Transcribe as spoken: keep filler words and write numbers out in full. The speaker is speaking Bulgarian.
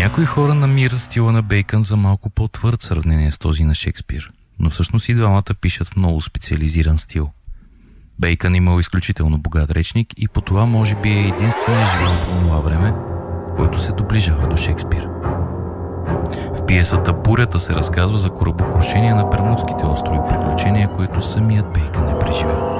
Някои хора намират стила на Бейкън за малко по-твърд в сравнение с този на Шекспир, но всъщност и двамата пишат в много специализиран стил. Бейкън имал изключително богат речник и по това може би е единственият живеен по това време, който се доближава до Шекспир. В пиесата "Бурята" се разказва за корабокрушение на Бермудските острови, приключение, което самият Бейкън е преживял.